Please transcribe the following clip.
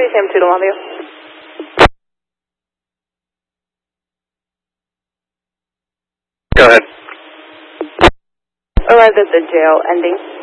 Sam 2 to Longview. Go ahead. Arrived at the jail, ending.